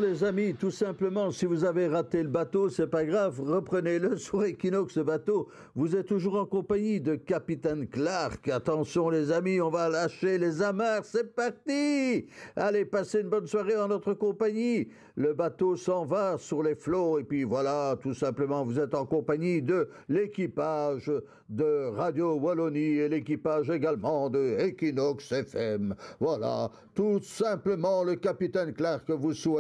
les amis, tout simplement, si vous avez raté le bateau, c'est pas grave, reprenez-le sur Equinox bateau. Vous êtes toujours en compagnie de Capitaine Clark. Attention les amis, on va lâcher les amarres, c'est parti! Allez, passez une bonne soirée en notre compagnie. Le bateau s'en va sur les flots et puis voilà, tout simplement, vous êtes en compagnie de l'équipage de Radio Wallonie et l'équipage également de Equinox FM. Voilà, tout simplement le Capitaine Clark vous souhaite